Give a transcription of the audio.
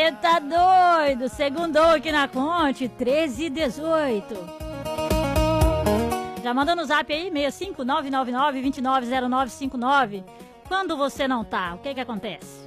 Cê tá doido? Segundou aqui na Conte, 13h18. Já manda no zap aí, 65999-290959. Quando você não tá, o que acontece?